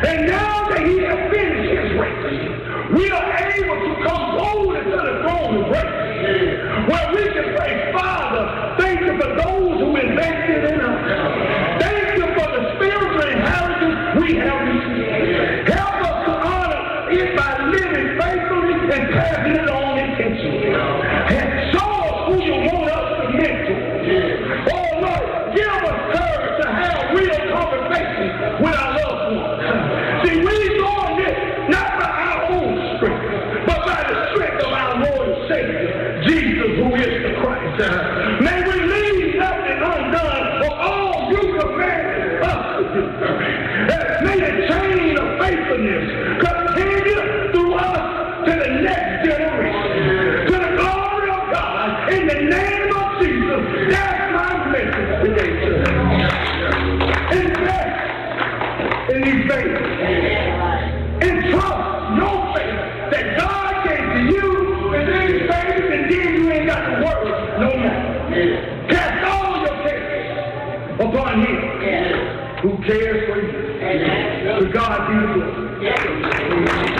And now that he has finished his race, we are able to come boldly to the throne of grace, where we can say, Father, thank you for those who invested in us. Thank you for the spiritual inheritance we have received. Help us to honor it by living faithfully and passing it on intentionally. And show us who you want us to mentor. Oh Lord, give us courage to have real conversations with our loved ones. See, we're doing this not by our own strength, but by the strength of our Lord and Savior, Jesus, who is the Christ. May we leave nothing undone for all you commanded us to do. May the chain of faithfulness continue through us to the next generation. To the glory of God, in the name of Jesus. That's my message today, sir. Invest in these faiths. Entrust your faith that God gave to you in these faiths, and then you ain't got to worry no more. Cast all your cares upon Him who cares for you. To God be the glory.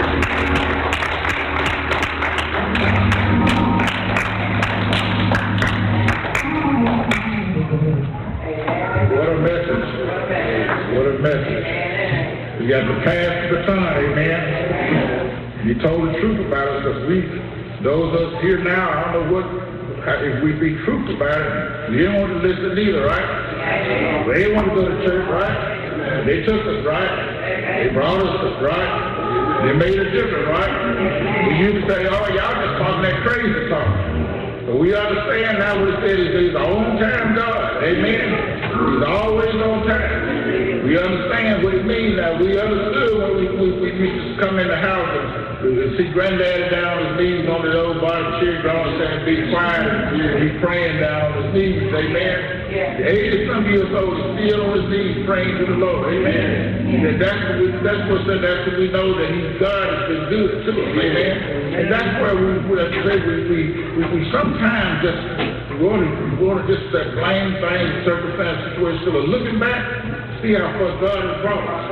What a message. What a message. We got to pass the baton, amen. You told the truth about us, because those of us here now, I don't know if we be truthful about it, we didn't want to listen either, right? They didn't want to go to church, right? They took us, right? They brought us, right? They made a difference, right? We used to say, oh, y'all just talking that crazy talk. But we understand now what it said is He's the on-time God. Amen. He's always on time. We understand what it means now. We understood when we used to come in the house and see Granddaddy down on his knees on the old bottom chair, going saying, be quiet, and he's praying down on his knees. Amen. 80-some years old, he's still on his knees praying to the Lord. Amen. That's what we know that God has been good to us. Amen. And that's where we sometimes just want to just blame things, circumstance, situation. But looking back, see how far God has brought us.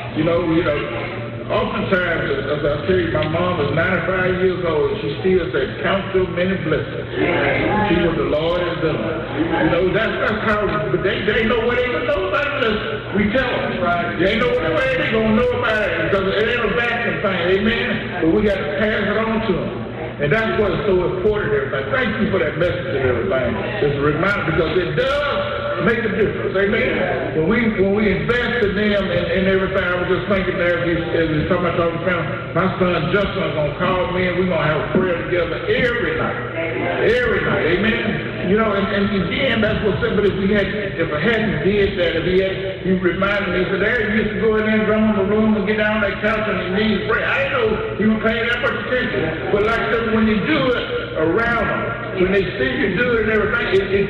Oftentimes, as I tell you, my mom was 95 years old, and she still said, count your many blessings. See what the Lord has done. That's how, but they know what they don't know about it unless we tell them. Right. They ain't know what they don't know about it, because it ain't a vacuum thing, amen? But we got to pass it on to them. And that's what is so important, everybody. Thank you for that message and everything. It's a reminder, because it does make a difference, amen? When we invest in them and everything, I was just thinking there, as we talking about talking family, my son Justin is going to call me, and we're going to have a prayer together every night. Every night, amen? And again, that's what said, but if I hadn't did that, he reminded me, he said, Eric, you used to go in there and run in the room and get down on that couch on your knees and pray. I didn't know he was paying that much attention. But like I said, when you do it around them, when they see you do it and everything,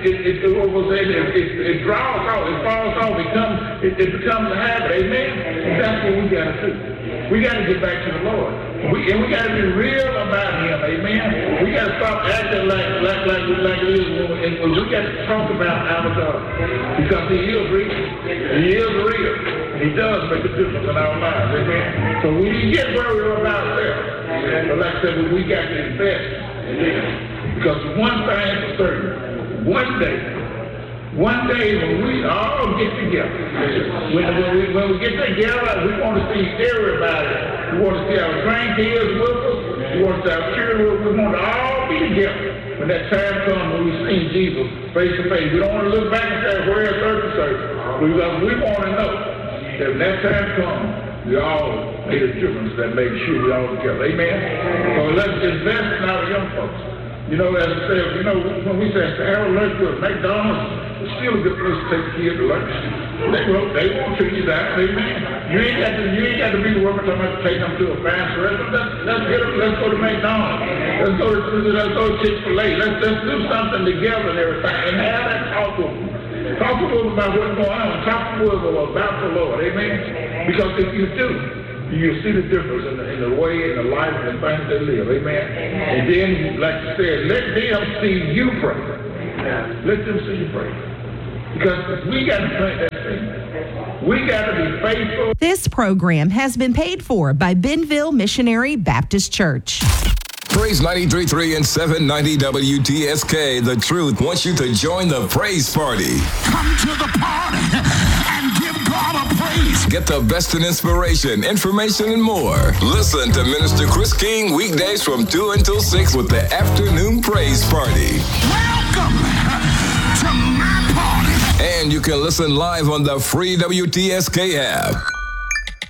it draws off, it falls off, it becomes a habit, amen? And that's what we got to do. We got to get back to the Lord. And we got to be real about Him, amen? We got to stop acting like it is, and we got to talk about our God. Because He is real. He is real. He does make a difference in our lives, amen? So we need to get where we're about ourselves. But like I said, we got to invest, amen? Because one thing for certain, one day when we all get together, when we get together, we want to see everybody. We want to see our grandkids with us. We want to see our children with us. We want to all be together. When that time comes when we see Jesus face to face, we don't want to look back and say, where's certain? We want to know that when that time comes, we all made a difference that makes sure we're all together. Amen? So let's invest in our young folks. As I said, when we say have a lunch with McDonald's, it's still a good place to take the kids to lunch. They won't treat you that, amen. You ain't got to be the worker talking about taking them to a fast restaurant. Let's go to McDonald's. Let's go to Chick-fil-A. Let's do something together and everything, and have that talk with them. Talk to them about what's going on. Talk to them about the Lord, amen. Because if you do, you'll see the difference in the way, in the life, and the things they live. Amen? And then, like you said, let them see you pray. Let them see you pray. Because we got to plant that thing. We got to be faithful. This program has been paid for by Benville Missionary Baptist Church. Praise 93.3 and 790 WTSK. The Truth wants you to join the praise party. Come to the party and give God a praise. Get the best in inspiration, information, and more. Listen to Minister Chris King weekdays from 2 until 6 with the Afternoon Praise Party. Welcome to my party. And you can listen live on the free WTSK app.